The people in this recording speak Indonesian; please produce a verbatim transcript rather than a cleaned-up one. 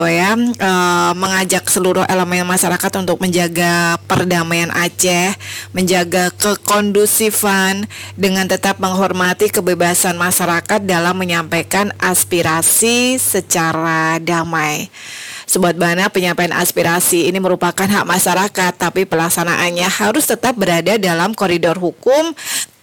ya, eh, mengajak seluruh elemen masyarakat untuk menjaga perdamaian Aceh, menjaga kekondusifan dengan tetap menghormati kebebasan masyarakat dalam menyampaikan aspirasi secara damai. Sobat Bana, penyampaian aspirasi ini merupakan hak masyarakat, tapi pelaksanaannya harus tetap berada dalam koridor hukum